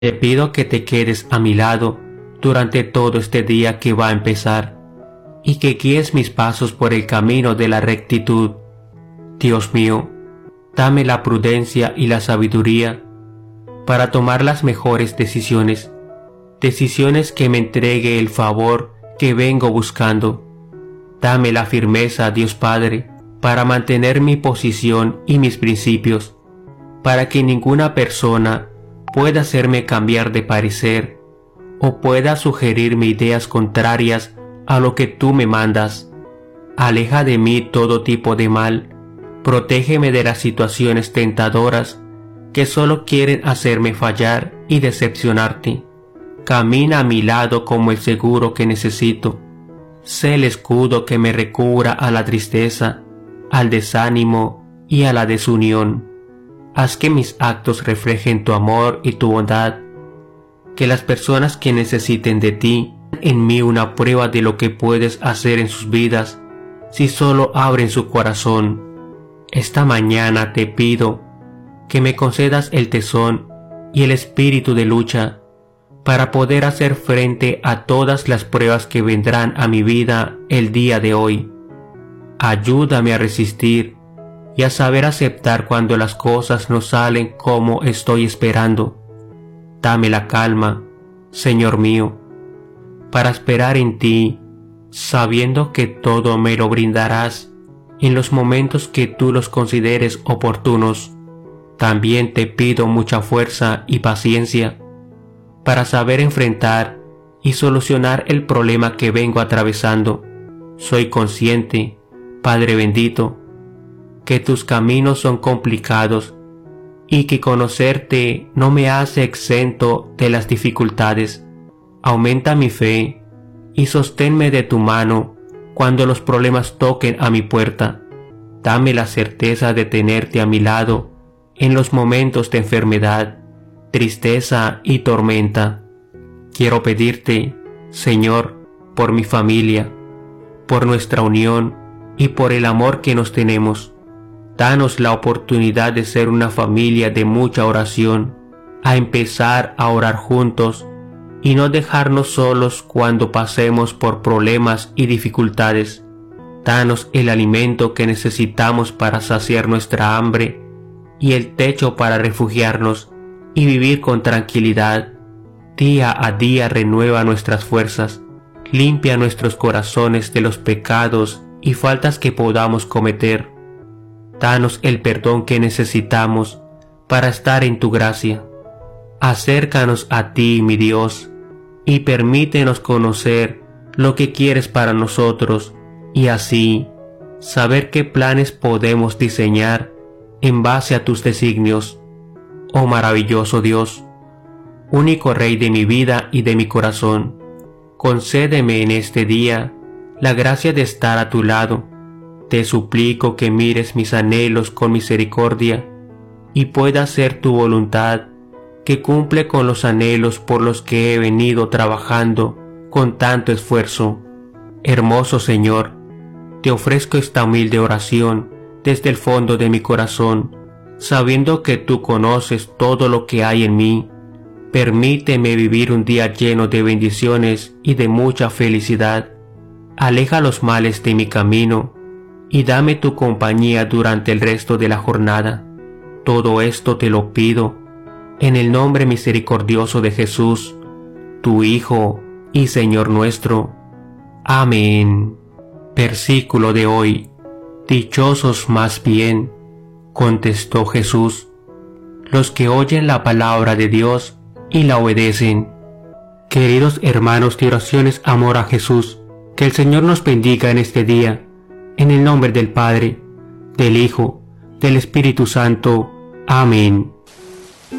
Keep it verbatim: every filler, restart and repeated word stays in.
Te pido que te quedes a mi lado durante todo este día que va a empezar y que guíes mis pasos por el camino de la rectitud. Dios mío, dame la prudencia y la sabiduría para tomar las mejores decisiones, decisiones que me entregue el favor que vengo buscando. Dame la firmeza, Dios Padre, para mantener mi posición y mis principios, para que ninguna persona pueda hacerme cambiar de parecer o pueda sugerirme ideas contrarias a lo que tú me mandas. Aleja de mí todo tipo de mal, protégeme de las situaciones tentadoras que solo quieren hacerme fallar y decepcionarte. Camina a mi lado como el seguro que necesito. Sé el escudo que me recubra a la tristeza, al desánimo y a la desunión. Haz que mis actos reflejen tu amor y tu bondad, que las personas que necesiten de ti en mí una prueba de lo que puedes hacer en sus vidas si solo abren su corazón. Esta mañana te pido que me concedas el tesón y el espíritu de lucha para poder hacer frente a todas las pruebas que vendrán a mi vida el día de hoy. Ayúdame a resistir y a saber aceptar cuando las cosas no salen como estoy esperando. Dame la calma, Señor mío, para esperar en ti, sabiendo que todo me lo brindarás en los momentos que tú los consideres oportunos. También te pido mucha fuerza y paciencia para saber enfrentar y solucionar el problema que vengo atravesando. Soy consciente, Padre bendito, que tus caminos son complicados y que conocerte no me hace exento de las dificultades. Aumenta mi fe y sosténme de tu mano cuando los problemas toquen a mi puerta. Dame la certeza de tenerte a mi lado en los momentos de enfermedad, tristeza y tormenta. Quiero pedirte, Señor, por mi familia, por nuestra unión y por el amor que nos tenemos. Danos la oportunidad de ser una familia de mucha oración, a empezar a orar juntos y no dejarnos solos cuando pasemos por problemas y dificultades. Danos el alimento que necesitamos para saciar nuestra hambre y el techo para refugiarnos y vivir con tranquilidad. Día a día renueva nuestras fuerzas, limpia nuestros corazones de los pecados y faltas que podamos cometer. Danos el perdón que necesitamos para estar en tu gracia. Acércanos a ti, mi Dios, y permítenos conocer lo que quieres para nosotros y así saber qué planes podemos diseñar en base a tus designios. Oh maravilloso Dios, único Rey de mi vida y de mi corazón, concédeme en este día la gracia de estar a tu lado. Te suplico que mires mis anhelos con misericordia y pueda hacer tu voluntad, que cumple con los anhelos por los que he venido trabajando con tanto esfuerzo. Hermoso Señor, te ofrezco esta humilde oración desde el fondo de mi corazón, sabiendo que tú conoces todo lo que hay en mí. Permíteme vivir un día lleno de bendiciones y de mucha felicidad. Aleja los males de mi camino y dame tu compañía durante el resto de la jornada. Todo esto te lo pido en el nombre misericordioso de Jesús, tu Hijo y Señor nuestro. Amén. Versículo de hoy. Dichosos más bien, contestó Jesús, los que oyen la palabra de Dios y la obedecen. Queridos hermanos de oraciones Amor a Jesús, que el Señor nos bendiga en este día, en el nombre del Padre, del Hijo, del Espíritu Santo. Amén.